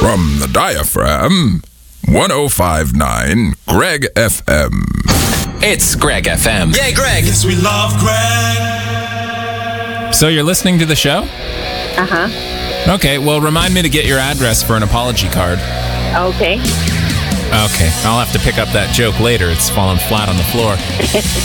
From the diaphragm, 105.9 Greg FM. It's Greg FM. Yay, Greg! Yes, we love Greg. So you're listening to the show? Uh-huh. Okay, well, remind me to get your address for an apology card. Okay. Okay, I'll have to pick up that joke later. It's fallen flat on the floor.